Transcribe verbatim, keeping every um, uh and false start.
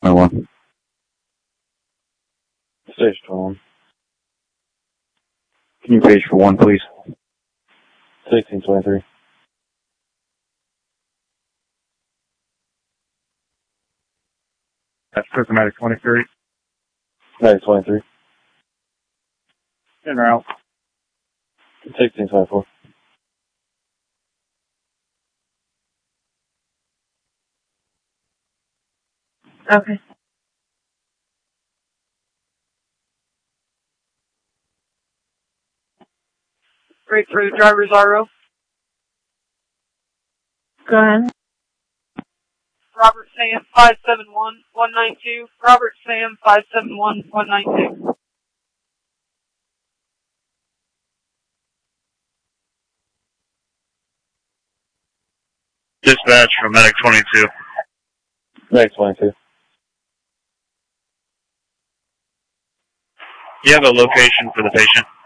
twenty-one. Stage twenty-one. Can you page for one, please? sixteen twenty-three. That's Systematic twenty-three. Medic twenty-three. En route. sixteen twenty-four. Okay. Grapefruit, driver's R O. Go ahead. Robert Sam, five seven one, one nine two. Robert Sam, five seven one, one nine two. Dispatch from Medic twenty-two. Medic twenty-two. You have a location for the patient?